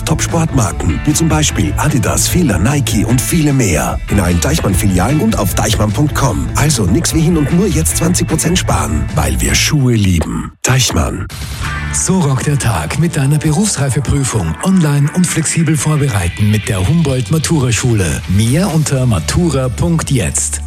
Top-Sportmarken, wie zum Beispiel Adidas, Fila, Nike und viele mehr. In allen Deichmann-Filialen und auf deichmann.com. Also nix wie hin und nur jetzt 20% sparen, weil wir Schuhe lieben. Deichmann. So rockt der Tag mit deiner Berufsreifeprüfung online und flexibel vorbereiten mit der Humboldt-Matura-Schule. Mehr unter matura.jetzt.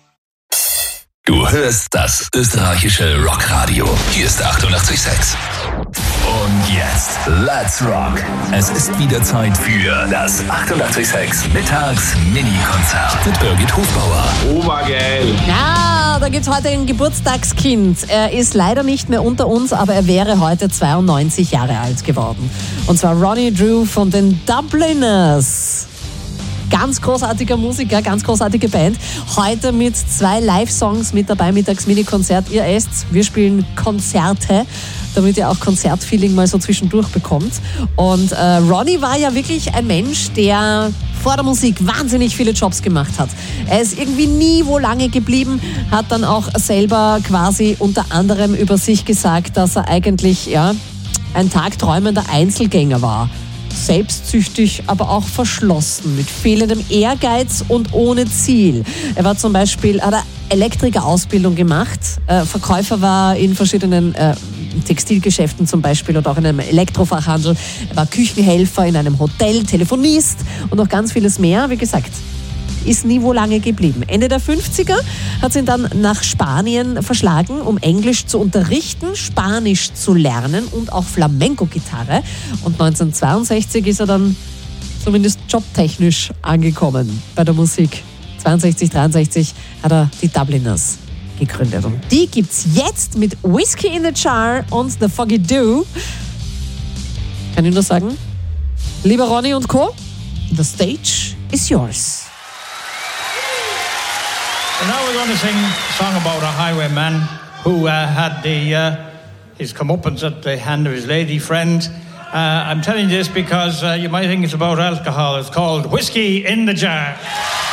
Du hörst das österreichische Rockradio. Hier ist 88,6. Und jetzt, let's rock. Es ist wieder Zeit für das 88,6 Mittags-Mini-Konzert mit Birgit Hofbauer. Obergeil. Ja, da gibt's heute ein Geburtstagskind. Er ist leider nicht mehr unter uns, aber er wäre heute 92 Jahre alt geworden. Und zwar Ronnie Drew von den Dubliners. Ganz großartiger Musiker, ganz großartige Band. Heute mit 2 Live-Songs mit dabei, Mittags-Mini-Konzert. Ihr esst, wir spielen Konzerte, damit ihr auch Konzertfeeling mal so zwischendurch bekommt. Und Ronnie war ja wirklich ein Mensch, der vor der Musik wahnsinnig viele Jobs gemacht hat. Er ist irgendwie nie wo lange geblieben, hat dann auch selber quasi unter anderem über sich gesagt, dass er eigentlich ein tagträumender Einzelgänger war. Selbstsüchtig, aber auch verschlossen, mit fehlendem Ehrgeiz und ohne Ziel. Er war zum Beispiel, hat Elektrikerausbildung gemacht, Verkäufer war in verschiedenen Textilgeschäften zum Beispiel oder auch in einem Elektrofachhandel. Er war Küchenhelfer in einem Hotel, Telefonist und noch ganz vieles mehr. Wie gesagt, ist nie wo lange geblieben. Ende der 50er hat sie ihn dann nach Spanien verschlagen, um Englisch zu unterrichten, Spanisch zu lernen und auch Flamenco-Gitarre. Und 1962 ist er dann zumindest jobtechnisch angekommen bei der Musik. 62, 63 hat er die Dubliners gegründet. Und die gibt's jetzt mit Whiskey in the Jar und The Foggy Dew. Kann ich nur sagen, lieber Ronnie und Co., the stage is yours. Well, now we're going to sing a song about a highwayman who had his comeuppance at the hand of his lady friend. I'm telling you this because you might think it's about alcohol. It's called Whiskey in the Jar.